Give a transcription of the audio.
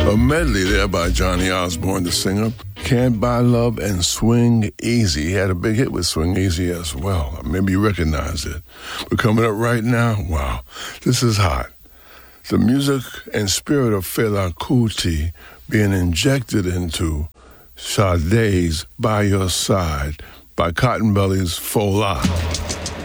A medley there by Johnny Osborne, the singer. Can't Buy Love and Swing Easy. He had a big hit with Swing Easy as well. Maybe you recognize it. But coming up right now, wow, this is hot. The music and spirit of Fela Kuti being injected into Sade's By Your Side by Cotton Belly's Fola.